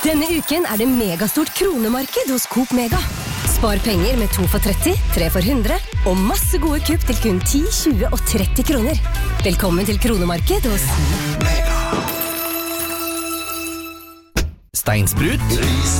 Denne uken det megastort kronemarked hos Coop Mega. Spar penger med 2 for 30, 3 for 100 og masse gode kupp til kun 10, 20 og 30 kroner. Velkommen til kronemarked hos Coop Mega. Steinsprut,